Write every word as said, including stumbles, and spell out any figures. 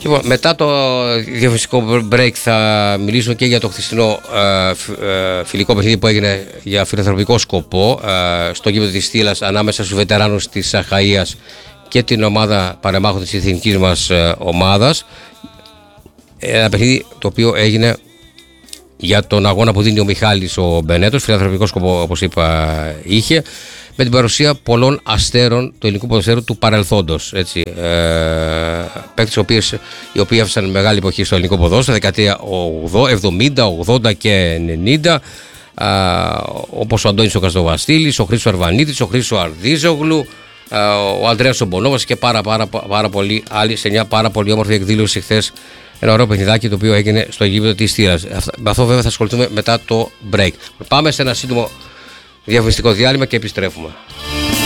Λοιπόν, μετά το διαφημιστικό break θα μιλήσουμε και για το χθεσινό ε, ε, φιλικό παιχνίδι που έγινε για φιλανθρωπικό σκοπό ε, στο γήπεδο της Στήλας ανάμεσα στους βετεράνους της Αχαΐας και την ομάδα παρεμάχων της εθνικής μας ε, ομάδας. Ένα παιχνίδι το οποίο έγινε για τον αγώνα που δίνει ο Μιχάλης ο Μπενέτος, φιλανθρωπικό σκοπό όπως είπα είχε, με την παρουσία πολλών αστέρων του ελληνικού ποδοσφαίρου του παρελθόντος. Έτσι, ε, παίκτες οι, οποίες, οι οποίοι έφτασαν μεγάλη εποχή στο ελληνικό ποδόσφαιρο, δεκαετία εβδομήντα, ογδόντα και ενενήντα, ε, όπως ο Αντώνης ο Καστοβαστήλης, ο Χρήστος Αρβανίτης, ο Χρήστος Αρδίζογλου, ε, ο Ανδρέας Ομπονόβας και πάρα, πάρα, πάρα πολλοί άλλοι σε μια πάρα πολύ όμορφη εκδήλωση χθες. Ένα ωραίο παιχνιδάκι το οποίο έγινε στο γήπεδο της Στήρας. Με αυτό βέβαια θα ασχοληθούμε μετά το break. Πάμε σε ένα σύντομο διαφημιστικό διάλειμμα και επιστρέφουμε.